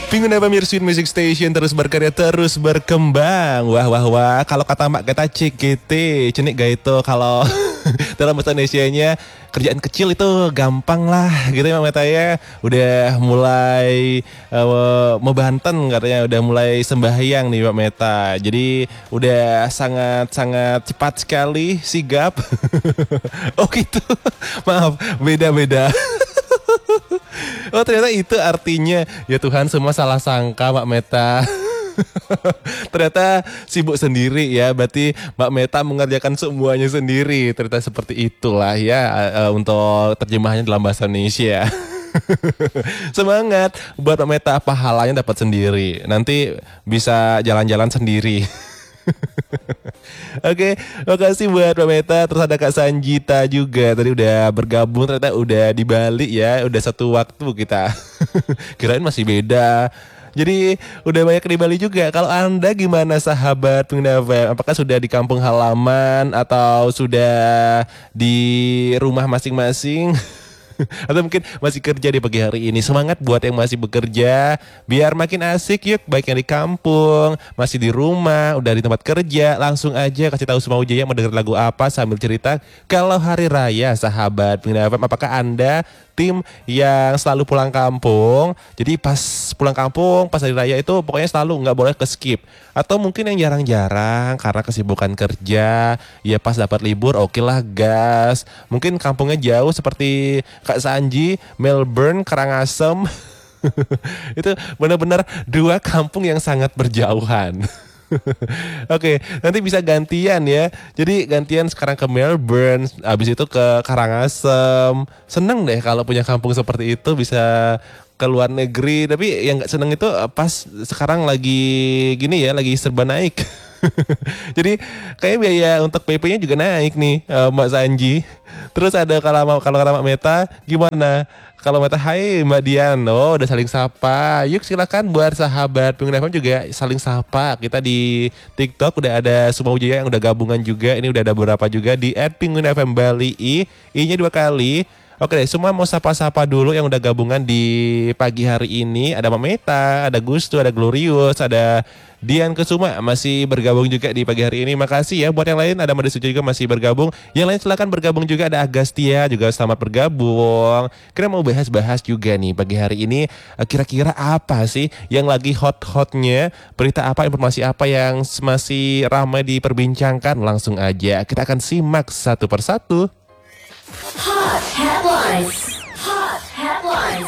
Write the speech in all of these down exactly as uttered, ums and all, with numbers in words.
Pengguna F M Your Sweet Music Station terus berkarya, terus berkembang. Wah wah wah. Kalau kata Mak kita C G T, cenik gak itu kalau dalam bahasa Indonesianya kerjaan kecil itu gampang lah gitu ya Mak Meta ya. Udah mulai uh, membanten katanya, udah mulai sembahyang nih Mak Meta. Jadi udah sangat-sangat cepat sekali sigap. Oh gitu. Maaf, beda-beda. Oh ternyata itu artinya. Ya Tuhan, semua salah sangka Mbak Meta. Ternyata sibuk sendiri ya. Berarti Mbak Meta mengerjakan semuanya sendiri. Ternyata seperti itulah ya uh, untuk terjemahannya dalam bahasa Indonesia. Semangat buat Mbak Meta, pahalanya dapat sendiri. Nanti bisa jalan-jalan sendiri. Oke, makasih buat Mbak Meta. Terus ada Kak Sanjita juga, tadi udah bergabung, ternyata udah di Bali ya. Udah satu waktu kita. Kirain masih beda. Jadi udah banyak di Bali juga. Kalau Anda gimana sahabat pengguna F M? Apakah sudah di kampung halaman atau sudah di rumah masing-masing? Atau mungkin masih kerja di pagi hari ini? Semangat buat yang masih bekerja, biar makin asik yuk. Baik yang di kampung, masih di rumah, udah di tempat kerja, langsung aja kasih tahu semua Ujaya mau denger lagu apa sambil cerita. Kalau hari raya sahabat pengguna F M, apakah Anda tim yang selalu pulang kampung? Jadi pas pulang kampung, pas hari raya itu pokoknya selalu nggak boleh ke skip. Atau mungkin yang jarang-jarang karena kesibukan kerja, ya pas dapat libur oke lah gas. Mungkin kampungnya jauh seperti Kak Sanji, Melbourne, Karangasem. Itu benar-benar dua kampung yang sangat berjauhan. Oke, nanti bisa gantian ya. Jadi gantian sekarang ke Melbourne, habis itu ke Karangasem. Seneng deh kalau punya kampung seperti itu, bisa ke luar negeri. Tapi yang gak seneng itu pas sekarang lagi gini ya, lagi serba naik. Jadi kayaknya biaya untuk P P-nya juga naik nih, uh, Mbak Sanji. Terus ada kalau kalau kata Mbak Meta gimana? Kalau Meta, hai Mbak Dian, oh udah saling sapa. Yuk silakan buat sahabat pengguna F M juga saling sapa. Kita di TikTok udah ada Suma Ujaya yang udah gabungan juga. Ini udah ada beberapa juga di at pengguna F M Bali I, I-nya dua kali. Oke deh, semua mau sapa-sapa dulu yang udah gabungan di pagi hari ini. Ada Mbak Meta, ada Gustu, ada Glorious, ada Dian Kesuma masih bergabung juga di pagi hari ini. Makasih ya buat yang lain. Ada Made Suci juga masih bergabung. Yang lain silakan bergabung juga. Ada Agustia juga selamat bergabung. Kita mau bahas-bahas juga nih pagi hari ini. Kira-kira apa sih yang lagi hot-hotnya? Berita apa, informasi apa yang masih ramai diperbincangkan? Langsung aja kita akan simak satu persatu. Hot headlines. Hot headlines.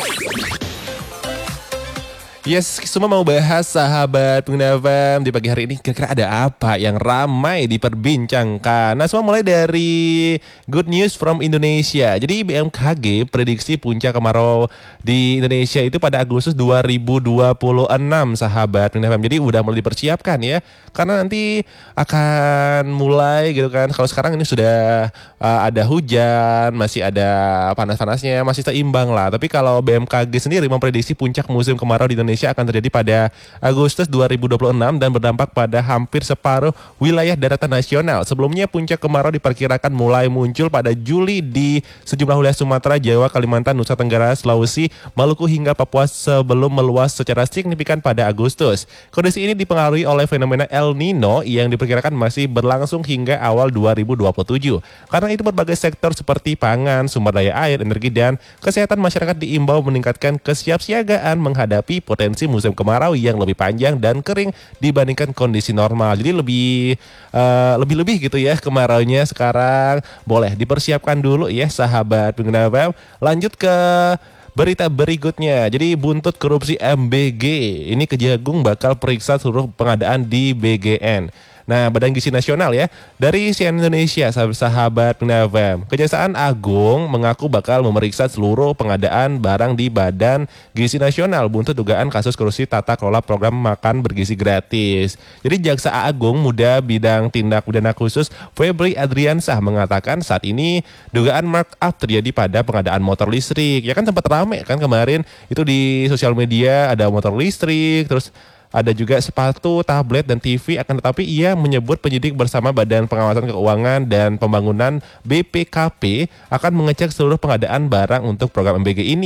Yes, semua mau bahas sahabat pengguna F M di pagi hari ini. Kira-kira ada apa yang ramai diperbincangkan? Nah, semua mulai dari good news from Indonesia. Jadi B M K G prediksi puncak kemarau di Indonesia itu pada Agustus dua ribu dua puluh enam sahabat pengguna F M. Jadi udah mulai dipersiapkan ya. Karena nanti akan mulai gitu kan. Kalau sekarang ini sudah uh, ada hujan, masih ada panas-panasnya, masih seimbang lah. Tapi kalau B M K G sendiri memprediksi puncak musim kemarau di Indonesia akan terjadi pada Agustus dua ribu dua puluh enam dan berdampak pada hampir separuh wilayah daratan nasional. Sebelumnya puncak kemarau diperkirakan mulai muncul pada Juli di sejumlah wilayah Sumatera, Jawa, Kalimantan, Nusa Tenggara, Sulawesi, Maluku hingga Papua sebelum meluas secara signifikan pada Agustus. Kondisi ini dipengaruhi oleh fenomena El Nino yang diperkirakan masih berlangsung hingga awal dua ribu dua puluh tujuh. Karena itu berbagai sektor seperti pangan, sumber daya air, energi, dan kesehatan masyarakat diimbau meningkatkan kesiapsiagaan menghadapi potensi musim kemarau yang lebih panjang dan kering dibandingkan kondisi normal. Jadi lebih uh, lebih-lebih gitu ya kemaraunya sekarang. Boleh dipersiapkan dulu ya sahabat pengguna F M. Lanjut ke berita berikutnya. Jadi buntut korupsi M B G. Ini Kejagung bakal periksa seluruh pengadaan di B G N. Nah, Badan Gizi Nasional ya, dari C N N Indonesia, sahabat pengguna F M. Kejaksaan Agung mengaku bakal memeriksa seluruh pengadaan barang di Badan Gizi Nasional buntut dugaan kasus korupsi tata kelola program makan bergizi gratis. Jadi Jaksa Agung Muda Bidang Tindak Pidana Khusus Febri Adriansah mengatakan saat ini dugaan markup terjadi pada pengadaan motor listrik. Ya kan sempat rame kan kemarin itu di sosial media, ada motor listrik, terus ada juga sepatu, tablet, dan T V. Akan tetapi ia menyebut penyidik bersama Badan Pengawasan Keuangan dan Pembangunan B P K P akan mengecek seluruh pengadaan barang untuk program M B G ini.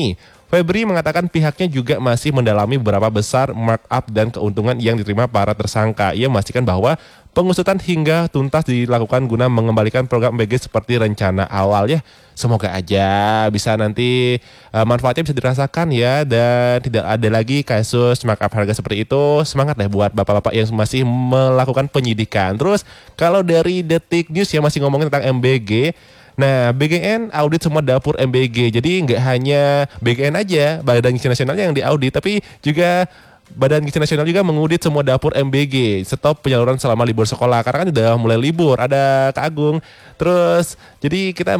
Febri mengatakan pihaknya juga masih mendalami beberapa besar markup dan keuntungan yang diterima para tersangka. Ia memastikan bahwa pengusutan hingga tuntas dilakukan guna mengembalikan program M B G seperti rencana awal ya. Semoga aja bisa nanti uh, manfaatnya bisa dirasakan ya dan tidak ada lagi kasus markup harga seperti itu. Semangat deh buat bapak-bapak yang masih melakukan penyidikan. Terus kalau dari Detik News yang masih ngomongin tentang M B G, nah, B G N audit semua dapur M B G. Jadi nggak hanya B G N aja, Badan Gizi Nasional yang diaudit, tapi juga Badan Gizi Nasional juga mengudit semua dapur M B G. Stop penyaluran selama libur sekolah karena kan udah mulai libur. Ada Kak Agung. Terus jadi kita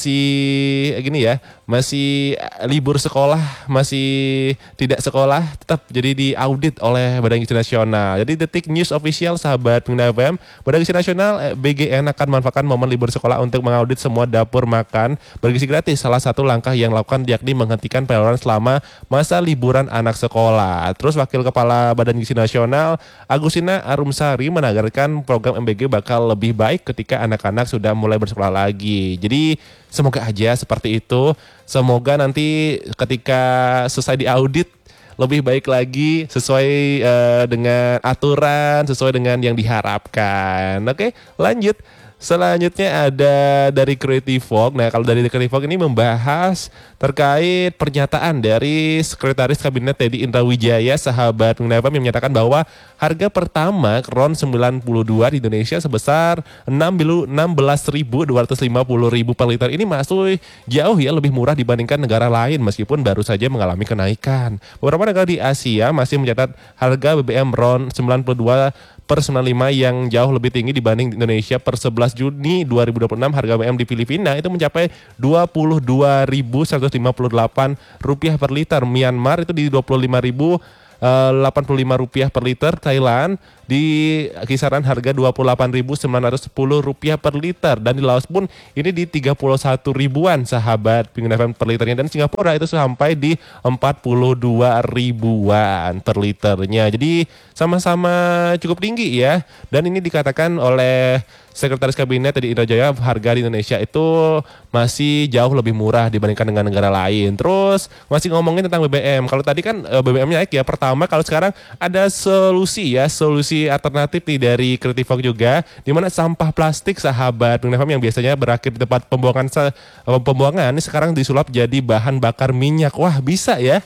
masih gini ya, masih libur sekolah, masih tidak sekolah, tetap jadi diaudit oleh Badan Gizi Nasional. Jadi Detik News Official sahabat Pengguna F M, Badan Gizi Nasional B G N akan memanfaatkan momen libur sekolah untuk mengaudit semua dapur makan bergizi gratis. Salah satu langkah yang dilakukan yakni menghentikan penyaluran selama masa liburan anak sekolah. Terus Wakil Kepala Badan Gizi Nasional Agustina Arumsari menegaskan program M B G bakal lebih baik ketika anak-anak sudah mulai bersekolah lagi. Jadi semoga aja seperti itu. Semoga nanti ketika selesai diaudit lebih baik lagi sesuai uh, dengan aturan, sesuai dengan yang diharapkan. Oke, lanjut. Selanjutnya ada dari Creative Fog. Nah, kalau dari Creative Fog ini membahas terkait pernyataan dari Sekretaris Kabinet Teddy Indrawijaya, sahabat Pengguna F M, yang menyatakan bahwa harga pertama RON sembilan puluh dua di Indonesia sebesar enam belas ribu dua ratus lima puluh ribu per liter. Ini masih jauh ya lebih murah dibandingkan negara lain meskipun baru saja mengalami kenaikan. Beberapa negara di Asia masih mencatat harga B B M RON sembilan puluh dua per sembilan puluh lima yang jauh lebih tinggi dibanding Indonesia. Per sebelas Juni dua ribu dua puluh enam harga B B M di Filipina itu mencapai dua puluh dua ribu seratus lima puluh delapan rupiah per liter. Myanmar itu di dua puluh lima ribu delapan puluh lima rupiah per liter. Thailand di kisaran harga dua puluh delapan ribu sembilan ratus sepuluh rupiah per liter, dan di Laos pun ini di tiga puluh satu ribuan sahabat Pengguna F M per liternya, dan Singapura itu sampai di empat puluh dua ribuan per liternya. Jadi sama-sama cukup tinggi ya, dan ini dikatakan oleh Sekretaris Kabinet Teddy Indrawijaya harga di Indonesia itu masih jauh lebih murah dibandingkan dengan negara lain. Terus masih ngomongin tentang B B M. Kalau tadi kan B B M-nya naik ya pertama, kalau sekarang ada solusi ya, solusi alternatif nih dari Creative Fog juga, di mana sampah plastik sahabat Pengguna F M yang biasanya berakhir di tempat pembuangan pembuangan ini sekarang disulap jadi bahan bakar minyak. Wah, bisa ya.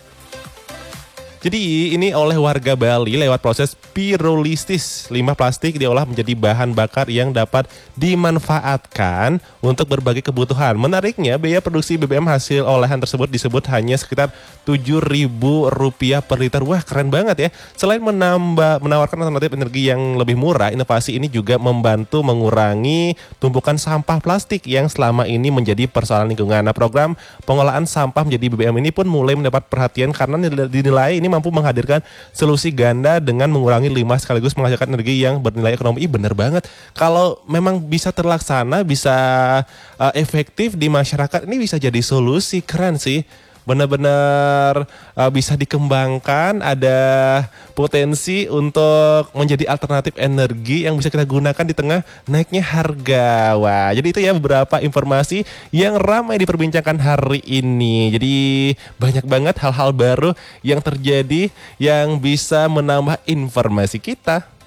Jadi ini oleh warga Bali lewat proses pirolistis, limbah plastik diolah menjadi bahan bakar yang dapat dimanfaatkan untuk berbagai kebutuhan. Menariknya, biaya produksi B B M hasil olahan tersebut disebut hanya sekitar tujuh ribu rupiah per liter. Wah, keren banget ya. Selain menambah menawarkan alternatif energi yang lebih murah, inovasi ini juga membantu mengurangi tumpukan sampah plastik yang selama ini menjadi persoalan lingkungan. Nah, program pengolahan sampah menjadi B B M ini pun mulai mendapat perhatian karena dinilai ini mampu menghadirkan solusi ganda dengan mengurangi limbah sekaligus menghasilkan energi yang bernilai ekonomi. Ih, bener banget. Kalau memang bisa terlaksana, bisa uh, efektif di masyarakat, ini bisa jadi solusi. Keren sih. Benar-benar uh, bisa dikembangkan, ada potensi untuk menjadi alternatif energi yang bisa kita gunakan di tengah naiknya harga. Wah, jadi itu ya beberapa informasi yang ramai diperbincangkan hari ini. Jadi banyak banget hal-hal baru yang terjadi yang bisa menambah informasi kita.